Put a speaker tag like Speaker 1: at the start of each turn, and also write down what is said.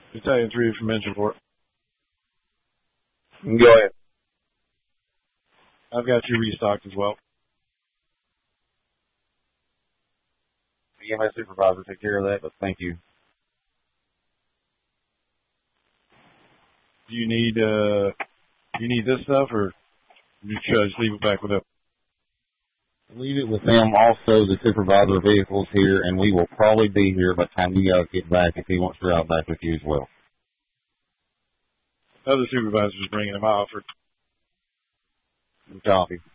Speaker 1: Battalion 3 from Engine-Port.
Speaker 2: Go ahead.
Speaker 1: I've got you restocked as well.
Speaker 2: Yeah, my supervisor take care of that, but thank you.
Speaker 1: Do you need this stuff, or should I just leave it back with them?
Speaker 2: Leave it with them. Also, the supervisor of vehicles here, and we will probably be here by the time you guys get back if he wants to ride back with you as well.
Speaker 1: Other supervisors bringing him. I offered.
Speaker 2: Copy.